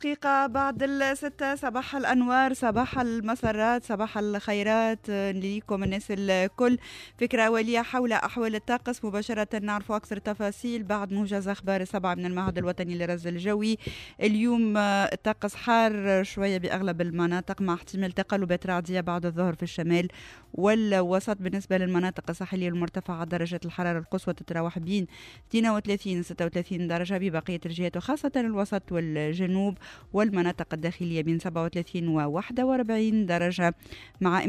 دقيقة بعد 6 صباح الأنوار، صباح المسرات، صباح الخيرات ليكم الناس الكل. فكرة أولية حول أحوال الطقس مباشرة نعرف أكثر تفاصيل بعد موجز أخبار 7 من المعهد الوطني للرصد الجوي. اليوم الطقس حار شوية بأغلب المناطق مع احتمال تقلبات رعدية بعد الظهر في الشمال والوسط. بالنسبة للمناطق الساحلية المرتفعة درجة الحرارة القصوى تتراوح بين 32 36 درجة ببقية الجهات وخاصة الوسط والجنوب، والمناطق الداخلية بين 37 و 41 درجة مع